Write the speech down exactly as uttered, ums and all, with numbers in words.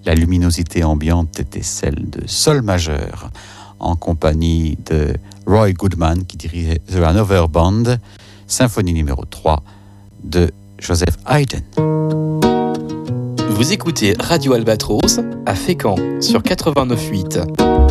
la luminosité ambiante était celle de sol majeur, en compagnie de Roy Goodman qui dirigeait The Hanover Band, symphonie numéro trois de Joseph Haydn. Vous écoutez Radio Albatros à Fécamp sur quatre-vingt-neuf virgule huit.